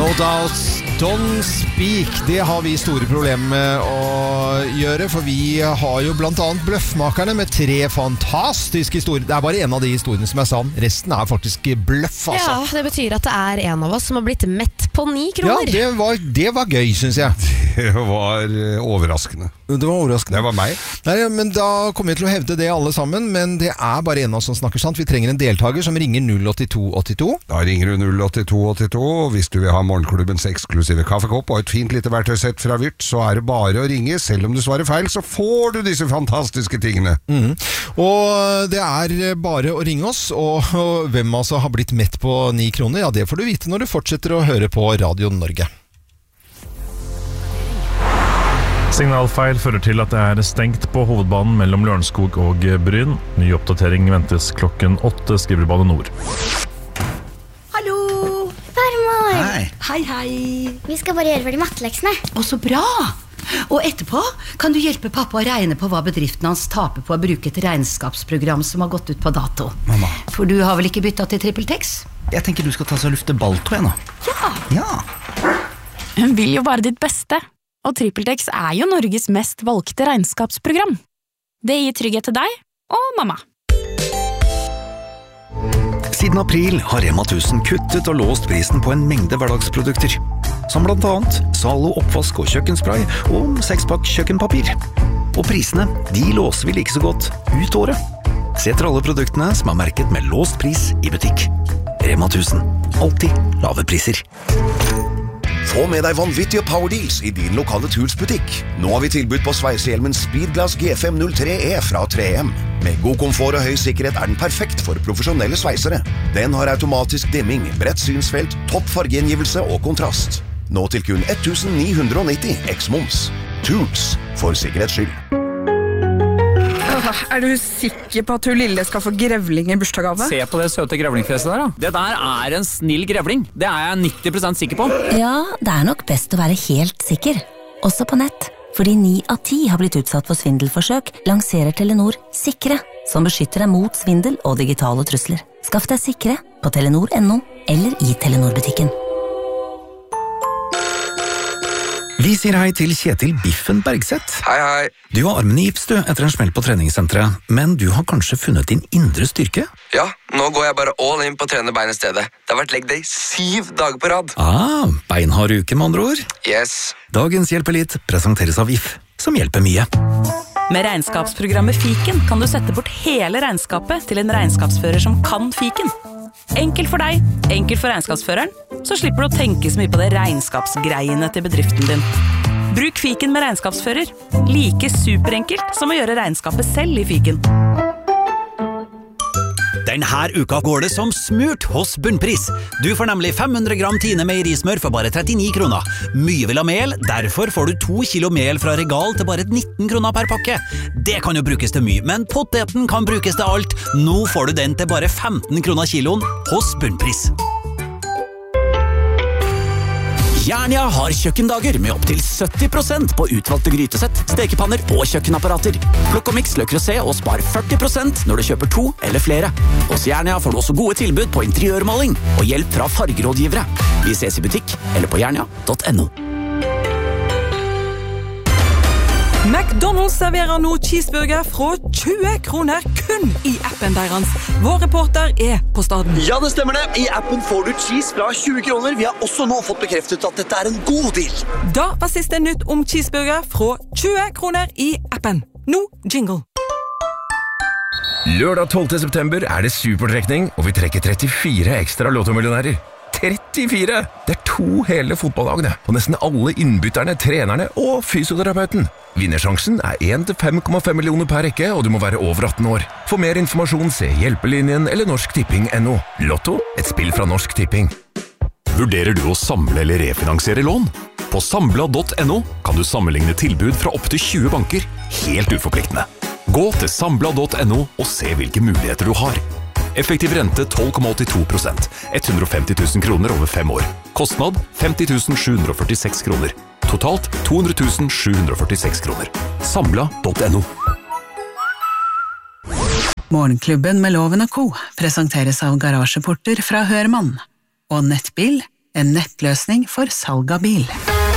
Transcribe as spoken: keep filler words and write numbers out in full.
No doubt, don't speak. Det har vi store problemer med å gjøre, for vi har jo blant annet Bløffmakerne med tre fantastiske historier. Det er bare en av de historiene som er sann. Resten er faktisk bløff, altså. Ja, det betyr at det er en av oss som har blitt mett på ni kroner. Ja, det var, det var gøy, synes jeg. Det var overraskende. Det var overraskende. Det var meg. Nei, men da kommer vi til å hevde det alle sammen, men det er bare en av oss som snakker sant. Vi trenger en deltaker som ringer null åtte to åtte to. Da ringer du null åtte to åtte to, og hvis du vil ha morgenklubbens eksklusive kaffekopp og et fint lite verktøysett fra Vyrt, så er det bare å ringe. Selv om du svarer feil, så får du disse fantastiske tingene. Mm. Og det er bare å ringe oss, og, og hvem altså har blitt mett på ni kroner, ja, det får du vite når du fortsetter å høre på Radio Norge. Signalfeil fører til at det er stengt på hovedbanen mellom Lørenskog og Bryn. Ny oppdatering ventes klokken åtte, skriver Bane Nor. Hallo! Farmor! Hei. Hei, hei. Vi skal bare gjøre ferdig matteleksene. Å, så bra! Og etterpå kan du hjelpe pappa å regne på hva bedriften hans taper på å bruke et regnskapsprogram som har gått ut på dato. Mamma. For du har vel ikke byttet til TrippelTex? Jeg tenker du skal ta seg og lufte balltå igjen nå. Ja. Ja. Hun vil jo bare ditt beste. Og TrippelTex er jo Norges mest valgte regnskapsprogram. Det gir trygghet til deg og mamma. Siden april har Rema tusen kuttet og låst prisen på en mengde hverdagsprodukter. Som blant annet Zalo oppvask og kjøkkenspray og sekspakk kjøkkenpapir. Og prisene, de låser vi like så godt ut året. Se etter alle produktene som er merket med låst pris i butikk. Rema tusen. Alltid lave priser. Få med deg vanvittige power deals i din lokale Tools-butikk. Nå har vi tilbudt på sveisehjelmen Speedglass G fem null tre E fra tre M. Med god komfort og høy sikkerhet er den perfekt for profesjonelle sveisere. Den har automatisk dimming, bredt synsfelt, topp fargegjengivelse og kontrast. Nå til kun ett tusen ni hundre nitti eks-moms. Tools, for sikkerhets skyld. Er du sikker på at hun lille skal få grevling i bursdagsgave? Se på det søte grevlingfjeset der da. Det der er en snill grevling. Det er jeg nitti prosent sikker på. Ja, det er nok best å være helt sikker. Også på nett. Fordi ni av ti har blitt utsatt for svindelforsøk, lanserer Telenor Sikre, som beskytter deg mot svindel og digitale trusler. Skaff deg Sikre på telenor punktum no eller i Telenor-butikken. Vi sier hei til Kjetil Biffen Bergseth. Hei, hei. Du har armen i gips du, etter en smell på treningssenteret, men du har kanskje funnet din indre styrke? Ja, nå går jeg bare all in på å trene bein i stedet. Det har vært leg day syv dager på rad. Ah, beinhard uke med andre ord. Yes. Dagens Hjelp Elite presenteres av If, som hjelper mye. Med regnskapsprogrammet Fiken kan du sette bort hele regnskapet til en regnskapsfører som kan Fiken. Enkelt for deg, enkelt for regnskapsføreren, så slipper du å tenke så mye på det regnskapsgreiene til bedriften din. Bruk Fiken med regnskapsfører. Like superenkelt som å gjøre regnskapet selv i Fiken. Denne uka går det som smurt hos Bunnpris. Du får nemlig fem hundre gram Tine meierismør for bare trettini kroner. Mye vil ha mel, derfor får du to kilo mel fra Regal til bare nitten kroner per pakke. Det kan jo brukes til mye, men poteten kan brukes til alt. Nå får du den til bare femten kroner kiloen hos Bunnpris. Jernia har kjøkkendager med opp til sytti prosent på utvalgte grytesett, stekepanner og kjøkkenapparater. Plukk og mix Le Creuset og spar førti prosent når du kjøper to eller flere. Hos Jernia får du også gode tilbud på interiørmaling og hjelp fra fargerådgivere. Vi ses i butikk eller på jernia punktum no. McDonald's serverer nå cheeseburger fra tjue kroner kun i appen deres. Vår reporter er på staden. Ja, det stemmer det. I appen får du cheese fra tjue kroner. Vi har også nå fått bekreftet at dette er en god deal. Da var siste nytt om cheeseburger fra tjue kroner i appen. Nå jingle. Lørdag tolvte september er det supertrekning, og vi trekker trettifire ekstra lottomillionærer. trettifire! Det er to hele fotballagene, og nesten alle innbytterne, trenerne og fysioterapeuten. Vinnersjansen er én til fem komma fem millioner per rekke, og du må være over atten år. For mer informasjon se Hjelpelinjen eller Norsk Tipping punktum no. Lotto, et spill fra Norsk Tipping. Vurderer du å samle eller refinansiere lån? På Sambla punktum no kan du sammenligne tilbud fra opp til tjue banker, helt uforpliktende. Gå til Sambla punktum no og se hvilke muligheter du har. Effektiv rente tolv komma åttito prosent, hundre og femti tusen kroner over fem år. Kostnad femti tusen sju hundre og førtiseks kroner. Totalt to hundre tusen sju hundre og førtiseks kroner. Sambla punktum no. Morgenklubben med Loven og Co. presenteres av garasjeporter fra Hørmann og nettbil en nettløsning for salg av bil.